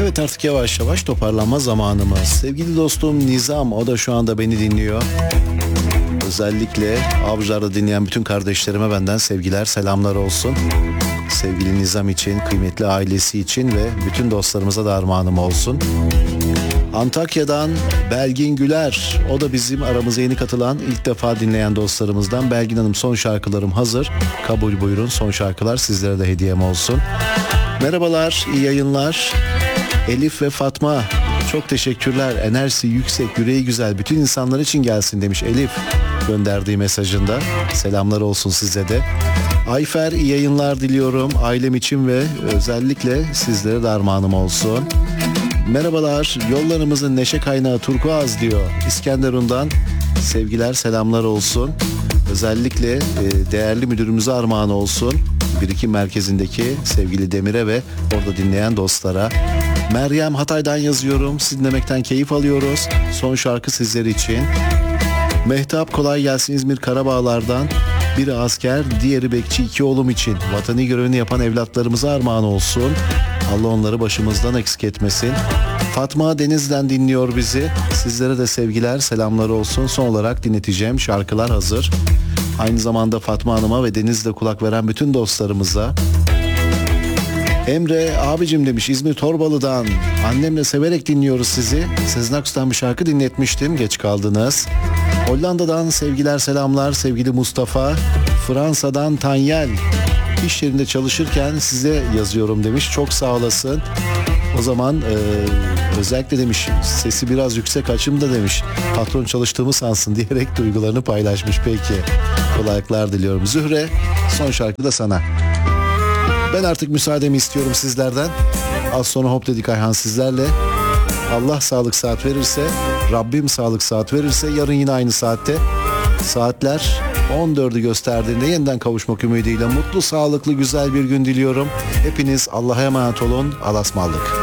Evet, artık yavaş yavaş toparlanma zamanımız. Sevgili dostum Nizam, o da şu anda beni dinliyor. Özellikle Avcılar'da dinleyen bütün kardeşlerime benden sevgiler, selamlar olsun. Sevgili Nizam için, kıymetli ailesi için ve bütün dostlarımıza da armağanım olsun. Antakya'dan Belgin Güler, o da bizim aramıza yeni katılan, ilk defa dinleyen dostlarımızdan. Belgin Hanım, son şarkılarım hazır. Kabul buyurun, son şarkılar sizlere de hediyem olsun. Merhabalar, iyi yayınlar. Elif ve Fatma, çok teşekkürler. Enerjisi yüksek, yüreği güzel, bütün insanlar için gelsin demiş Elif gönderdiği mesajında. Selamlar olsun size de. Ayfer, iyi yayınlar diliyorum ailem için ve özellikle sizlere de armağanım olsun. Merhabalar, yollarımızın neşe kaynağı turkuaz diyor. İskenderun'dan sevgiler, selamlar olsun. Özellikle değerli müdürümüze armağan olsun. Birikim merkezindeki sevgili Demir'e ve orada dinleyen dostlara. Meryem, Hatay'dan yazıyorum. Sizi dinlemekten keyif alıyoruz. Son şarkı sizler için. Mehtap, kolay gelsin İzmir Karabağlar'dan. Biri asker, diğeri bekçi, 2 oğlum için. Vatani görevini yapan evlatlarımıza armağan olsun. Allah onları başımızdan eksik etmesin. Fatma Deniz'den dinliyor bizi. Sizlere de sevgiler, selamlar olsun. Son olarak dinleteceğim şarkılar hazır. Aynı zamanda Fatma Hanım'a ve Deniz'de kulak veren bütün dostlarımıza. Emre, abicim demiş İzmir Torbalı'dan. Annemle severek dinliyoruz sizi. Sezen Aksu'dan bir şarkı dinletmiştim, geç kaldınız. Hollanda'dan sevgiler, selamlar sevgili Mustafa. Fransa'dan Tanyel, İş yerinde çalışırken size yazıyorum demiş. Çok sağ olasın. O zaman özellikle demiş sesi biraz yüksek açım da demiş. Patron çalıştığımı sansın diyerek duygularını paylaşmış. Peki, kolaylıklar diliyorum. Zühre, son şarkı da sana. Ben artık müsaademi istiyorum sizlerden. Az sonra Hop Dedik Ayhan sizlerle. Allah sağlık saat verirse, Rabbim sağlık saat verirse yarın yine aynı saatte. Saatler 14'ü gösterdiğinde yeniden kavuşmak ümidiyle mutlu, sağlıklı, güzel bir gün diliyorum. Hepiniz Allah'a emanet olun. Allah'a ısmarladık.